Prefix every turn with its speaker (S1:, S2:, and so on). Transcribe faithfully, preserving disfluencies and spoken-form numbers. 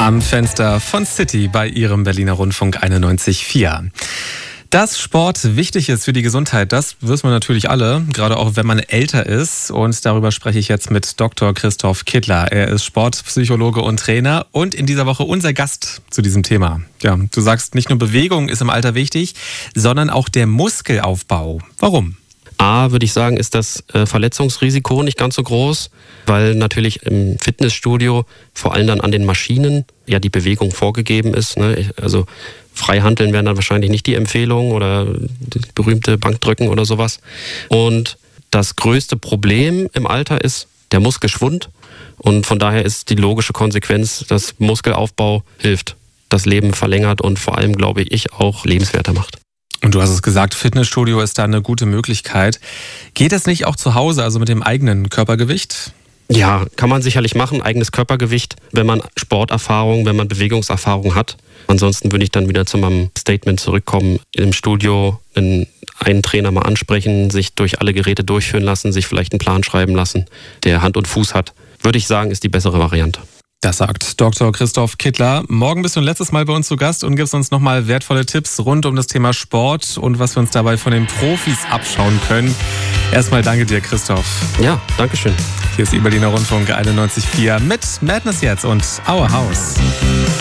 S1: Am Fenster von City bei Ihrem Berliner Rundfunk einundneunzig Komma vier. Dass Sport wichtig ist für die Gesundheit, das wissen wir natürlich alle, gerade auch wenn man älter ist. Und darüber spreche ich jetzt mit Doktor Christoph Kittler. Er ist Sportpsychologe und Trainer und in dieser Woche unser Gast zu diesem Thema. Ja, du sagst, nicht nur Bewegung ist im Alter wichtig, sondern auch der Muskelaufbau. Warum?
S2: A, würde ich sagen, ist das Verletzungsrisiko nicht ganz so groß, weil natürlich im Fitnessstudio vor allem dann an den Maschinen ja die Bewegung vorgegeben ist. Ne? Also Freihanteln wären dann wahrscheinlich nicht die Empfehlung oder die berühmte Bankdrücken oder sowas. Und das größte Problem im Alter ist der Muskelschwund. Und von daher ist die logische Konsequenz, dass Muskelaufbau hilft, das Leben verlängert und vor allem, glaube ich, auch lebenswerter macht.
S1: Und du hast es gesagt, Fitnessstudio ist da eine gute Möglichkeit. Geht es nicht auch zu Hause, also mit dem eigenen Körpergewicht?
S2: Ja, kann man sicherlich machen, eigenes Körpergewicht, wenn man Sporterfahrung, wenn man Bewegungserfahrung hat. Ansonsten würde ich dann wieder zu meinem Statement zurückkommen, im Studio einen Trainer mal ansprechen, sich durch alle Geräte durchführen lassen, sich vielleicht einen Plan schreiben lassen, der Hand und Fuß hat. Würde ich sagen, ist die bessere Variante.
S1: Das sagt Doktor Christoph Kittler. Morgen bist du ein letztes Mal bei uns zu Gast und gibst uns nochmal wertvolle Tipps rund um das Thema Sport und was wir uns dabei von den Profis abschauen können. Erstmal danke dir, Christoph.
S2: Ja, danke schön.
S1: Hier ist Ihr Berliner Rundfunk einundneunzig Komma vier mit Madness jetzt und Our House.